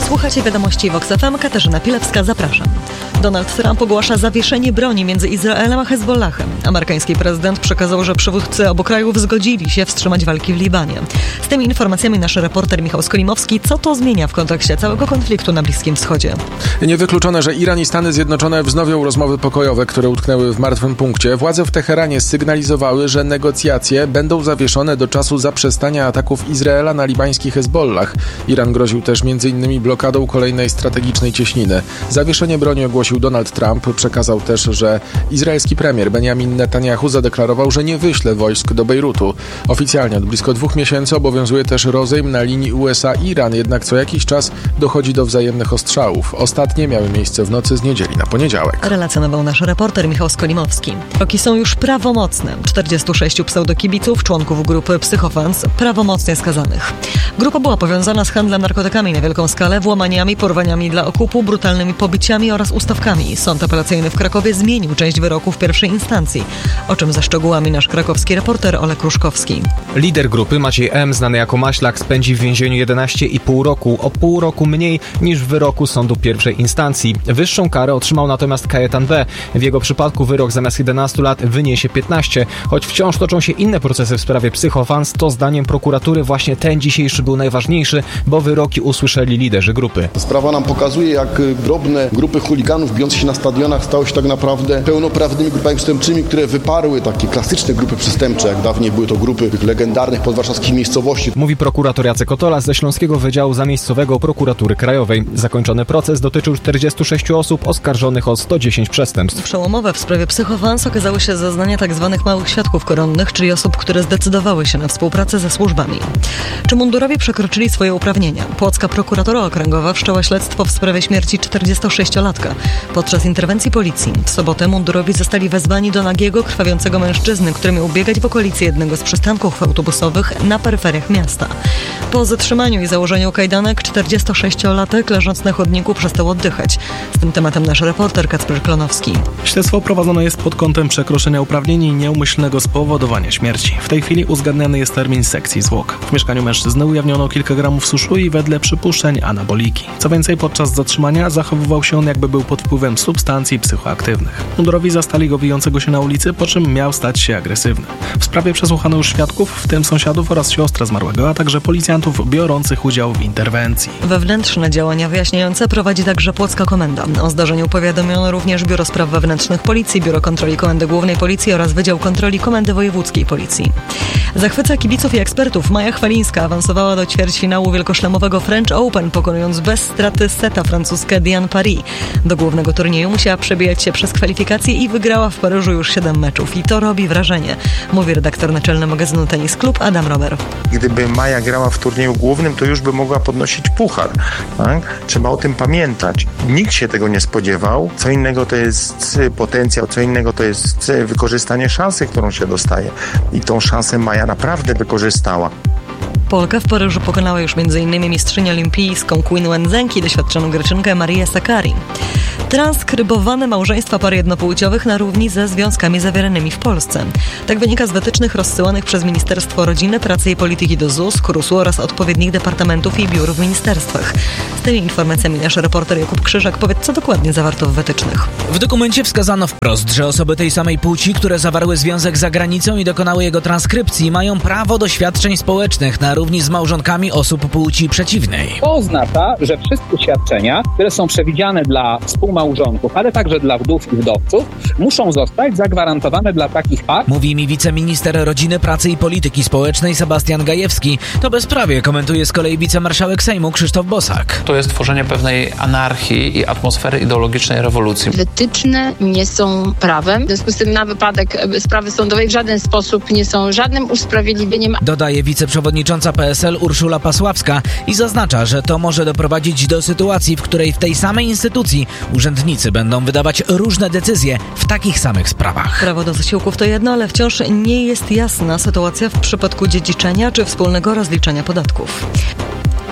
Słuchacie wiadomości Vox FM, Katarzyna Pilewska, zapraszam. Donald Trump ogłasza zawieszenie broni między Izraelem a Hezbollahem. Amerykański prezydent przekazał, że przywódcy obu krajów zgodzili się wstrzymać walki w Libanie. Z tymi informacjami nasz reporter Michał Skolimowski. Co to zmienia w kontekście całego konfliktu na Bliskim Wschodzie? Niewykluczone, że Iran i Stany Zjednoczone wznowią rozmowy pokojowe, które utknęły w martwym punkcie. Władze w Teheranie sygnalizowały, że negocjacje będą zawieszone do czasu zaprzestania ataków Izraela na libański Hezbollah. Iran groził też m.in. blokadą kolejnej strategicznej cieśniny. Zawieszenie broni ogłosił Donald Trump. Przekazał też, że izraelski premier Benjamin Netanyahu zadeklarował, że nie wyśle wojsk do Bejrutu. Oficjalnie od blisko 2 miesięcy obowiązuje też rozejm na linii USA-Iran, jednak co jakiś czas dochodzi do wzajemnych ostrzałów. Ostatnie miały miejsce w nocy z niedzieli na poniedziałek. Relacjonował nasz reporter Michał Skolimowski. Roki są już prawomocne. 46 pseudokibiców, członków grupy Psychofans, prawomocnie skazanych. Grupa była powiązana z handlem narkotykami na wielką skalę, włamaniami, porwaniami dla okupu, brutalnymi pobiciami oraz ustawkami. Sąd apelacyjny w Krakowie zmienił część wyroku w pierwszej instancji. O czym ze szczegółami nasz krakowski reporter Olek Kruszkowski. Lider grupy Maciej M., znany jako Maślak, spędzi w więzieniu 11,5 roku, o pół roku mniej niż w wyroku sądu pierwszej instancji. Wyższą karę otrzymał natomiast Kajetan B. W jego przypadku wyrok zamiast 11 lat wyniesie 15. Choć wciąż toczą się inne procesy w sprawie Psychofans, to zdaniem prokuratury właśnie ten dzisiejszy był najważniejszy, bo wyroki usłyszeli liderzy grupy. Sprawa nam pokazuje, jak drobne grupy chuliganów bijące się na stadionach stały się tak naprawdę pełnoprawnymi grupami przestępczymi, które wyparły takie klasyczne grupy przestępcze, jak dawniej były to grupy legendarnych podwarszawskich miejscowości. Mówi prokurator Jacek Otola ze Śląskiego Wydziału Zamiejscowego Prokuratury Krajowej. Zakończony proces dotyczył 46 osób oskarżonych o 110 przestępstw. Przełomowe w sprawie Psychofans okazały się zeznania tzw. małych świadków koronnych, czyli osób, które zdecydowały się na współpracę ze służbami. Czy mundurowi przekroczyli swoje uprawnienia? Płocka prokuratura okręgowa wszczęła śledztwo w sprawie śmierci 46-latka. Podczas interwencji policji w sobotę mundurowi zostali wezwani do nagiego, krwawiącego mężczyzny, który miał biegać w okolicy jednego z przystanków autobusowych na peryferiach miasta. Po zatrzymaniu i założeniu kajdanek 46-latek leżąc na chodniku przestał oddychać. Z tym tematem nasz reporter Kacper Klonowski. Śledztwo prowadzone jest pod kątem przekroczenia uprawnień i nieumyślnego spowodowania śmierci. W tej chwili uzgadniany jest termin sekcji zwłok. W mieszkaniu mężczyzny ujawniono kilka gramów suszu i wedle przypuszczeń anaboliki. Co więcej, podczas zatrzymania zachowywał się on, jakby był pod wpływem substancji psychoaktywnych. Mundurowi zastali go bijącego się na ulicy, po czym miał stać się agresywny. W sprawie przesłuchano już świadków, w tym sąsiadów oraz siostrę zmarłego, a także policjantów biorących udział w interwencji. Wewnętrzne działania wyjaśniające prowadzi także Płocka Komenda. O zdarzeniu powiadomiono również Biuro Spraw Wewnętrznych Policji, Biuro Kontroli Komendy Głównej Policji oraz Wydział Kontroli Komendy Wojewódzkiej Policji. Zachwyca kibiców i ekspertów. Maja Chwalińska awansowała do ćwierćfinału wielkoszlemowego French Open, pokonując bez straty seta francuskę Diane Paris. Do głównego turnieju musiała przebijać się przez kwalifikacje i wygrała w Paryżu już 7 meczów. I to robi wrażenie, mówi redaktor naczelny magazynu Tenis Club Adam Romer. Gdyby Maja grała w turnieju głównym, to już by mogła podnosić puchar. Tak? Trzeba o tym pamiętać. Nikt się tego nie spodziewał. Co innego to jest potencjał, co innego to jest wykorzystanie szansy, którą się dostaje. I tą szansę Maja naprawdę wykorzystała. Polka w Paryżu pokonała już m.in. mistrzynię olimpijską Queen Wenzhenki i doświadczoną Greczynkę Marię Sakkari. Transkrybowane małżeństwa par jednopłciowych na równi ze związkami zawieranymi w Polsce. Tak wynika z wytycznych rozsyłanych przez Ministerstwo Rodziny, Pracy i Polityki do ZUS, KRUS-u oraz odpowiednich departamentów i biur w ministerstwach. Z tymi informacjami nasz reporter Jakub Krzyżak powie, co dokładnie zawarto w wytycznych. W dokumencie wskazano wprost, że osoby tej samej płci, które zawarły związek za granicą i dokonały jego transkrypcji, mają prawo do świadczeń społecznych na równi z małżonkami osób płci przeciwnej. To oznacza, że wszystkie świadczenia, które są przewidziane dla współmałżonków, ale także dla wdów i wdowców, muszą zostać zagwarantowane dla takich par. Mówi mi wiceminister Rodziny, Pracy i Polityki Społecznej Sebastian Gajewski. To bezprawie komentuje z kolei wicemarszałek Sejmu Krzysztof Bosak. To jest tworzenie pewnej anarchii i atmosfery ideologicznej rewolucji. Wytyczne nie są prawem. W związku z tym na wypadek sprawy sądowej w żaden sposób nie są żadnym usprawiedliwieniem. Dodaje wiceprzewodnicząca PSL Urszula Pasławska i zaznacza, że to może doprowadzić do sytuacji, w której w tej samej instytucji urzędnicy będą wydawać różne decyzje w takich samych sprawach. Prawo do zasiłków to jedno, ale wciąż nie jest jasna sytuacja w przypadku dziedziczenia czy wspólnego rozliczania podatków.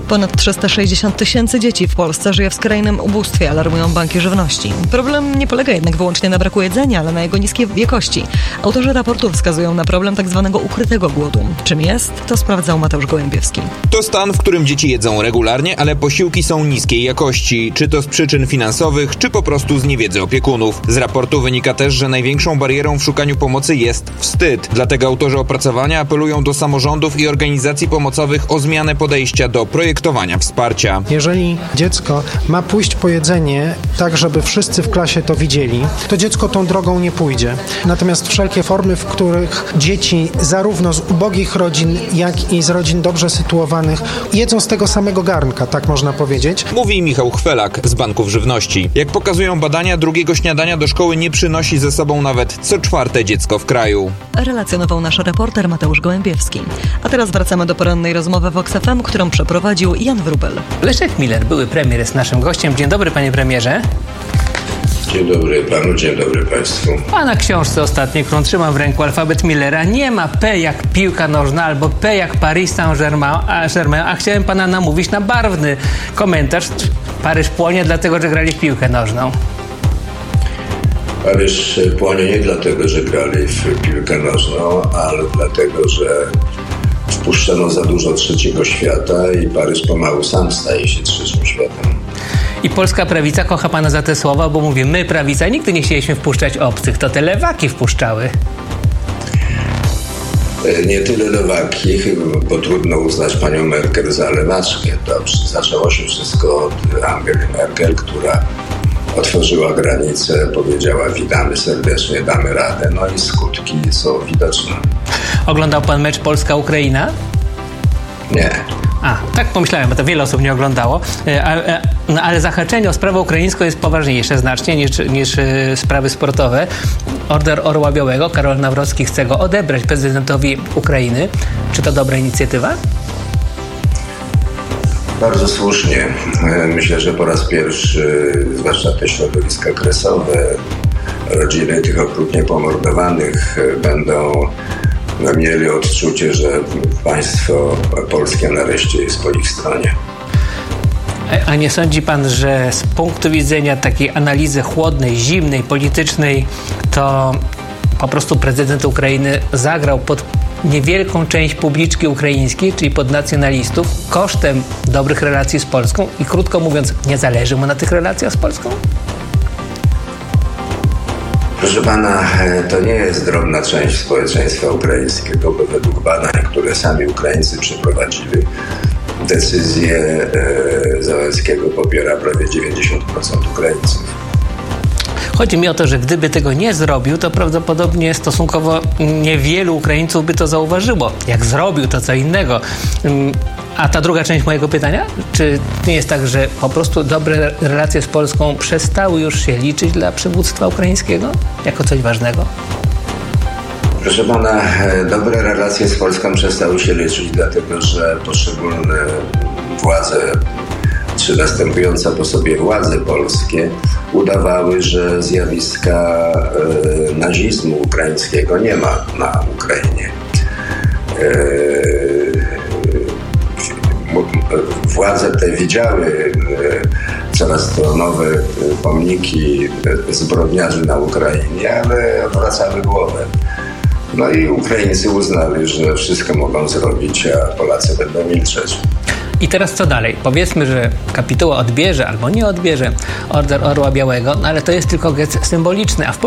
Ponad 360 000 dzieci w Polsce żyje w skrajnym ubóstwie, alarmują banki żywności. Problem nie polega jednak wyłącznie na braku jedzenia, ale na jego niskiej jakości. Autorzy raportu wskazują na problem tzw. ukrytego głodu. Czym jest, to sprawdzał Mateusz Gołębiewski. To stan, w którym dzieci jedzą regularnie, ale posiłki są niskiej jakości. Czy to z przyczyn finansowych, czy po prostu z niewiedzy opiekunów. Z raportu wynika też, że największą barierą w szukaniu pomocy jest wstyd. Dlatego autorzy opracowania apelują do samorządów i organizacji pomocowych o zmianę podejścia do projektowania wsparcia. Jeżeli dziecko ma pójść po jedzenie tak, żeby wszyscy w klasie to widzieli, to dziecko tą drogą nie pójdzie. Natomiast wszelkie formy, w których dzieci zarówno z ubogich rodzin, jak i z rodzin dobrze sytuowanych jedzą z tego samego garnka, tak można powiedzieć. Mówi Michał Chwelak z Banków Żywności. Jak pokazują badania, drugiego śniadania do szkoły nie przynosi ze sobą nawet co czwarte dziecko w kraju. Relacjonował nasz reporter Mateusz Gołębiewski. A teraz wracamy do porannej rozmowy Vox FM, którą przeprowadził Jan Wróbel. Leszek Miller, były premier, jest naszym gościem. Dzień dobry, panie premierze. Dzień dobry panu, dzień dobry państwu. A na książce ostatniej, którą trzymam w ręku, Alfabet Millera, nie ma P jak piłka nożna albo P jak Paris Saint-Germain, a chciałem pana namówić na barwny komentarz. Paryż płonie dlatego, że grali w piłkę nożną. Paryż płonie nie dlatego, że grali w piłkę nożną, ale dlatego, że wpuszczono za dużo trzeciego świata i Paryż pomału sam staje się trzecim światem. I polska prawica kocha pana za te słowa, bo mówi, my prawica nigdy nie chcieliśmy wpuszczać obcych, to te lewaki wpuszczały. Nie tyle lewaki, bo trudno uznać panią Merkel za lewaczkę. To zaczęło się wszystko od Angeli Merkel, która otworzyła granice, powiedziała, witamy serdecznie, damy radę, no i skutki są widoczne. Oglądał pan mecz Polska-Ukraina? Nie. Tak pomyślałem, bo to wiele osób nie oglądało, ale zahaczenie o sprawę ukraińską jest poważniejsze znacznie niż sprawy sportowe. Order Orła Białego, Karol Nawrocki chce go odebrać prezydentowi Ukrainy. Czy to dobra inicjatywa? Bardzo słusznie. Myślę, że po raz pierwszy, zwłaszcza te środowiska kresowe, rodziny tych okrutnie pomordowanych będą mieli odczucie, że państwo polskie nareszcie jest po ich stronie. A nie sądzi pan, że z punktu widzenia takiej analizy chłodnej, zimnej, politycznej, to po prostu prezydent Ukrainy zagrał pod niewielką część publiczki ukraińskiej, czyli pod nacjonalistów, kosztem dobrych relacji z Polską i krótko mówiąc, nie zależy mu na tych relacjach z Polską? Proszę pana, to nie jest drobna część społeczeństwa ukraińskiego, bo według badań, które sami Ukraińcy przeprowadzili, decyzję Załęckiego popiera prawie 90% Ukraińców. Chodzi mi o to, że gdyby tego nie zrobił, to prawdopodobnie stosunkowo niewielu Ukraińców by to zauważyło. Jak zrobił, to co innego. A ta druga część mojego pytania? Czy nie jest tak, że po prostu dobre relacje z Polską przestały już się liczyć dla przywództwa ukraińskiego jako coś ważnego? Proszę pana, dobre relacje z Polską przestały się liczyć, dlatego że poszczególne władze, czy następujące po sobie władze polskie udawały, że zjawiska nazizmu ukraińskiego nie ma na Ukrainie. Władze te widziały coraz to nowe pomniki zbrodniarzy na Ukrainie, ale odwracały głowę. No i Ukraińcy uznali, że wszystko mogą zrobić, a Polacy będą milczeć. I teraz co dalej? Powiedzmy, że kapituła odbierze albo nie odbierze Order Orła Białego, no ale to jest tylko gest symboliczny, a w